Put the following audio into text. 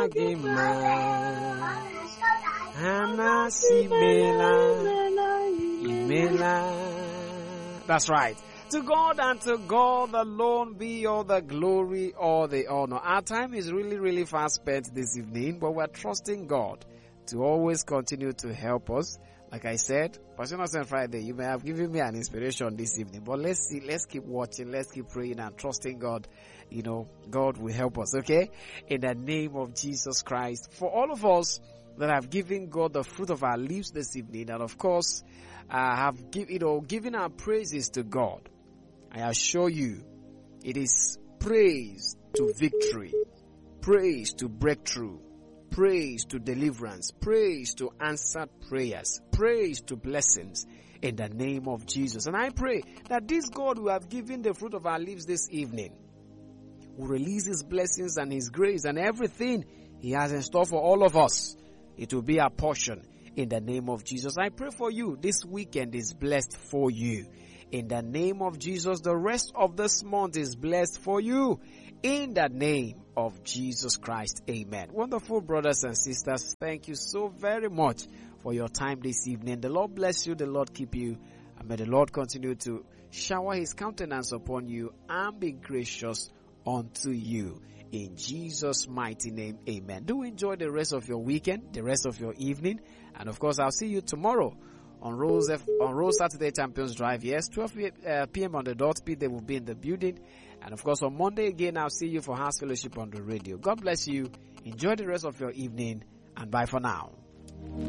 Gima Imela. That's right. To God and to God alone be all the glory, all the honor. Our time is really fast spent this evening, but we're trusting God to always continue to help us. Like I said, Passion and Friday, you may have given me an inspiration this evening, but let's see, let's keep watching, let's keep praying and trusting God. You know, God will help us, okay? In the name of Jesus Christ. For all of us that have given God the fruit of our lips this evening, and of course, have given our praises to God, I assure you, it is praise to victory, praise to breakthrough, praise to deliverance, praise to answered prayers, praise to blessings in the name of Jesus. And I pray that this God who have given the fruit of our lips this evening will release His blessings and His grace and everything He has in store for all of us. It will be our portion in the name of Jesus. I pray for you. This weekend is blessed for you. In the name of Jesus, the rest of this month is blessed for you. In the name of Jesus Christ. Amen. Wonderful brothers and sisters, thank you so very much for your time this evening. The Lord bless you. The Lord keep you. And may the Lord continue to shower His countenance upon you and be gracious unto you. In Jesus' mighty name, amen. Do enjoy the rest of your weekend, the rest of your evening. And of course, I'll see you tomorrow on Rose Saturday Champions Drive. Yes, 12 p.m. on the dot. They will be in the building. And of course, on Monday again, I'll see you for House Fellowship on the radio. God bless you. Enjoy the rest of your evening. And bye for now.